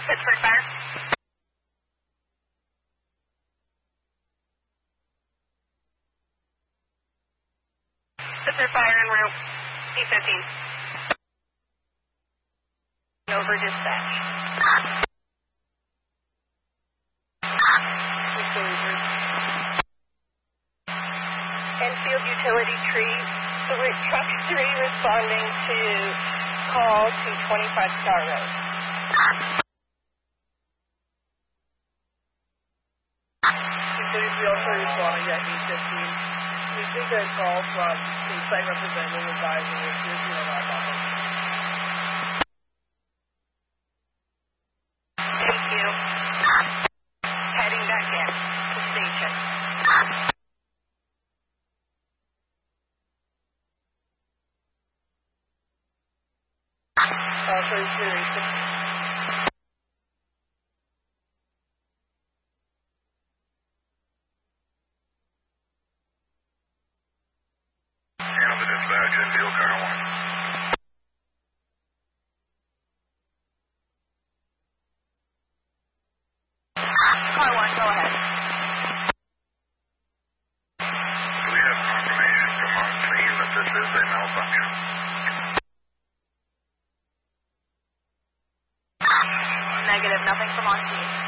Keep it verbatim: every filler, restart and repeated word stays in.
Pittsburgh Fire. Pittsburgh Fire en route. C fifteen. Over dispatch. Enfield Utility Tree. So we're truck three responding to call to twenty-five Star Road. Utilities, we also responding at eight fifteen. We think a call from the site representative advising if there's no malfunction. Thank you. Heading back in to station. Uh, thirty-two, eight fifteen. Handle the dispatch, Enfield Car one. Car one, go ahead. Do we have confirmation from on scene that this is a malfunction? Negative, nothing from on scene.